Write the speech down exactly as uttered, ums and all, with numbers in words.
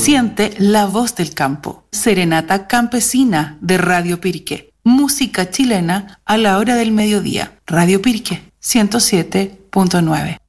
Siente la voz del campo. Serenata campesina de Radio Pirque. Música chilena a la hora del mediodía. Radio Pirque ciento siete punto nueve.